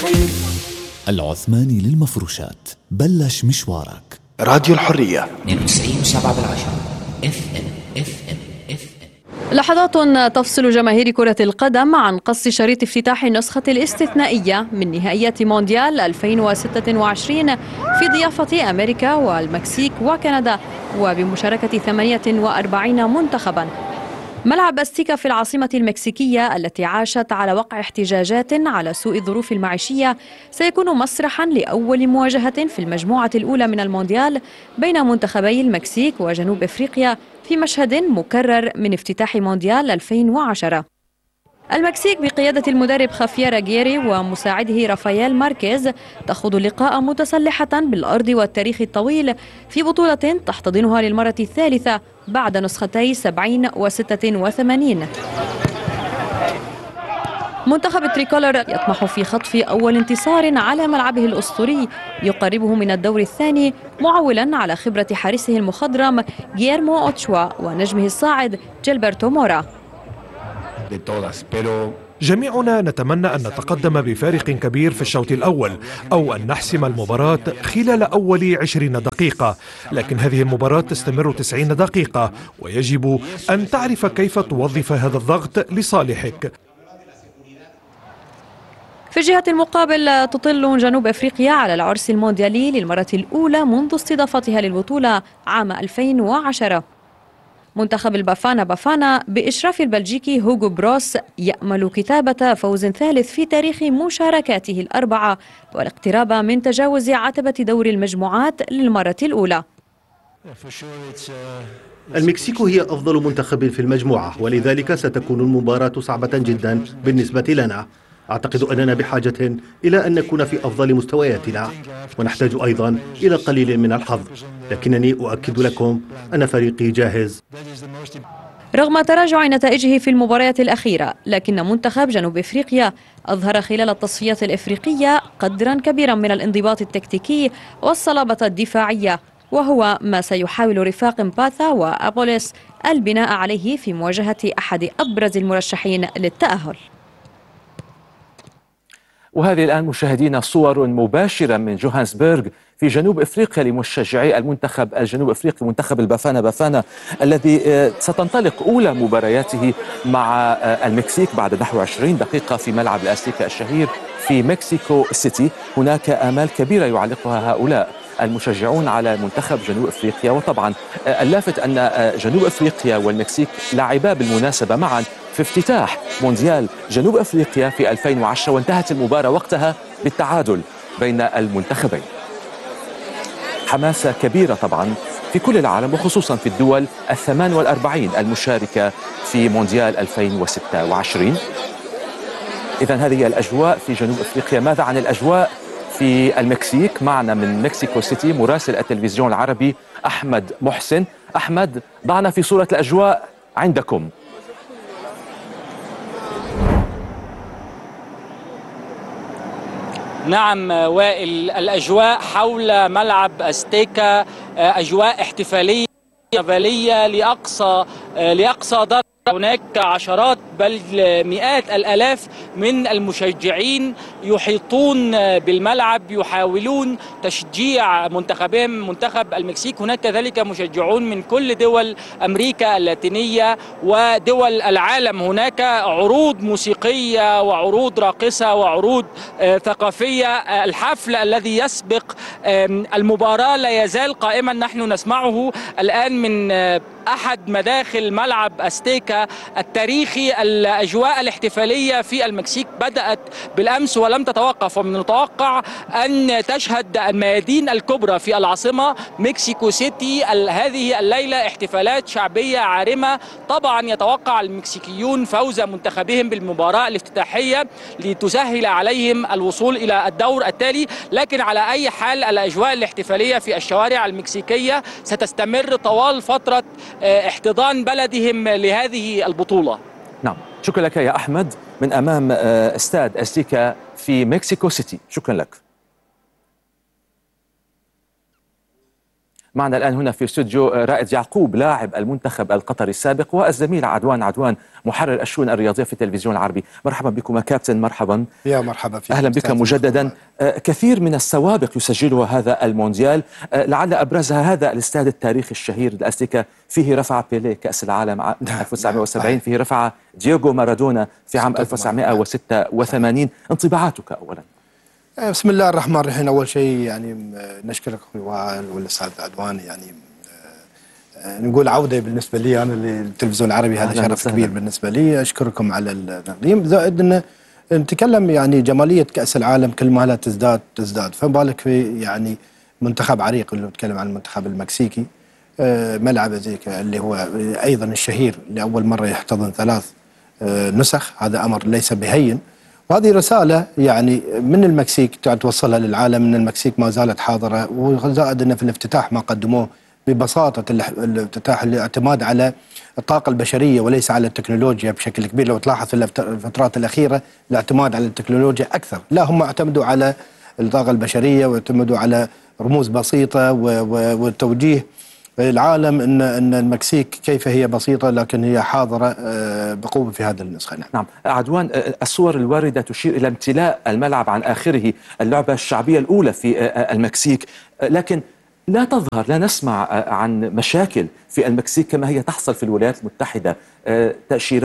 العثماني للمفروشات، بلش مشوارك. راديو الحرية 92.7 FM. لحظات تفصل جماهير كرة القدم عن قص شريط افتتاح النسخة الاستثنائية من نهائيات مونديال 2026 في ضيافة أمريكا والمكسيك وكندا وبمشاركة 48 منتخبا. ملعب أستيكا في العاصمة المكسيكية التي عاشت على وقع احتجاجات على سوء الظروف المعيشية سيكون مسرحا لأول مواجهة في المجموعة الأولى من المونديال بين منتخبي المكسيك وجنوب أفريقيا في مشهد مكرر من افتتاح مونديال 2010. المكسيك بقيادة المدرب خافير أجيري ومساعده رافائيل ماركيز تخوض اللقاء متسلحة بالأرض والتاريخ الطويل في بطولة تحتضنها للمرة الثالثة بعد نسختي 70 و86. منتخب التريكولر يطمح في خطف أول انتصار على ملعبه الأسطوري يقربه من الدور الثاني، معولا على خبرة حارسه المخضرم غييرمو أوتشوا ونجمه الصاعد جيلبرتو مورا. جميعنا نتمنى أن نتقدم بفارق كبير في الشوط الأول أو أن نحسم المباراة خلال أول 20 دقيقة، لكن هذه المباراة تستمر 90 دقيقة ويجب أن تعرف كيف توظف هذا الضغط لصالحك. في الجهة المقابل تطل جنوب أفريقيا على العرس المونديالي للمرة الأولى منذ استضافتها للبطولة عام 2010. منتخب البافانا بافانا بإشراف البلجيكي هوغو بروس يأمل كتابة فوز ثالث في تاريخ مشاركاته الأربعة والاقتراب من تجاوز عتبة دور المجموعات للمرة الأولى. المكسيك هي أفضل منتخب في المجموعة، ولذلك ستكون المباراة صعبة جدا بالنسبة لنا. أعتقد أننا بحاجة إلى أن نكون في أفضل مستوياتنا، ونحتاج أيضا إلى قليل من الحظ، لكنني أؤكد لكم أن فريقي جاهز. رغم تراجع نتائجه في المباريات الأخيرة، لكن منتخب جنوب أفريقيا أظهر خلال التصفيات الإفريقية قدرا كبيرا من الانضباط التكتيكي والصلابة الدفاعية، وهو ما سيحاول رفاق مباثا وأبوليس البناء عليه في مواجهة أحد أبرز المرشحين للتأهل. وهذه الآن مشاهدينا صور مباشرة من جوهانسبرغ في جنوب أفريقيا لمشجعي المنتخب الجنوب أفريقي، منتخب البافانا بافانا الذي ستنطلق أولى مبارياته مع المكسيك بعد نحو 20 دقيقة في ملعب الأستيكا الشهير في مكسيكو سيتي. هناك آمال كبيرة يعلقها هؤلاء المشجعون على منتخب جنوب أفريقيا. وطبعا اللافت أن جنوب أفريقيا والمكسيك لعبا بالمناسبة معا في افتتاح مونديال جنوب أفريقيا في 2010، وانتهت المباراة وقتها بالتعادل بين المنتخبين. حماسة كبيرة طبعا في كل العالم وخصوصا في الدول 48 المشاركة في مونديال 2026. إذن هذه الأجواء في جنوب أفريقيا. ماذا عن الأجواء في المكسيك؟ معنا من مكسيكو سيتي مراسل التلفزيون العربي أحمد محسن. أحمد، ضعنا في صورة الأجواء عندكم. نعم وائل، الأجواء حول ملعب أستيكا أجواء احتفالية لأقصى درجة. هناك عشرات بل مئات الآلاف من المشجعين يحيطون بالملعب يحاولون تشجيع منتخبهم، منتخب المكسيك. هناك كذلك مشجعون من كل دول أمريكا اللاتينية ودول العالم. هناك عروض موسيقية وعروض راقصة وعروض ثقافية. الحفل الذي يسبق المباراة لا يزال قائما، نحن نسمعه الآن من أحد مداخل ملعب أستيكا التاريخي. الأجواء الاحتفالية في المكسيك بدأت بالأمس ولم تتوقف، ومن المتوقع أن تشهد الميادين الكبرى في العاصمة مكسيكو سيتي هذه الليلة احتفالات شعبية عارمة. طبعا يتوقع المكسيكيون فوز منتخبهم بالمباراة الافتتاحية لتسهل عليهم الوصول إلى الدور التالي، لكن على أي حال الأجواء الاحتفالية في الشوارع المكسيكية ستستمر طوال فترة احتضان بلدهم لهذه البطولة. نعم، شكرا لك يا أحمد من أمام استاد أستيكا في مكسيكو سيتي. شكرا لك. معنا الآن هنا في استوديو رائد يعقوب لاعب المنتخب القطري السابق، والزميل عدوان محرر الشؤون الرياضية في التلفزيون العربي. مرحبا بكم كابتن. مرحبا. يا مرحبا فيك. أهلا بك مجددا. كثير من السوابق يسجلها هذا المونديال، لعل أبرزها هذا الاستاد التاريخي الشهير الأزتيكا، فيه رفع بيليه كأس العالم عام 1970، فيه رفع دييغو مارادونا في عام 1986. انطباعاتك أولا؟ بسم الله الرحمن الرحيم. أول شيء يعني نشكرك أخوي وائل والأستاذ عدوان، يعني نقول عودة بالنسبة لي أنا للتلفزيون العربي، هذا شرف كبير بالنسبة لي. أشكركم على التقديم، زائد أن نتكلم يعني جمالية كأس العالم كل ما لا تزداد، فما بالك في يعني منتخب عريق اللي نتكلم عن المنتخب المكسيكي، ملعب أزتيكا اللي هو أيضا الشهير لأول مرة يحتضن 3 نسخ، هذا أمر ليس بهين. وهذه رسالة يعني من المكسيك توصلها للعالم، ان المكسيك ما زالت حاضرة، وزائد أن في الافتتاح ما قدموه ببساطة الافتتاح الاعتماد على الطاقة البشرية وليس على التكنولوجيا بشكل كبير. لو تلاحظ في الفترات الأخيرة الاعتماد على التكنولوجيا أكثر، لا هم اعتمدوا على الطاقة البشرية واعتمدوا على رموز بسيطة والتوجيه العالم ان المكسيك كيف هي بسيطه لكن هي حاضره بقوه في هذه النسخه. نعم عدوان، الصور الوارده تشير الى امتلاء الملعب عن اخره، اللعبه الشعبيه الاولى في المكسيك، لكن لا نسمع عن مشاكل في المكسيك كما هي تحصل في الولايات المتحده، تأشيرات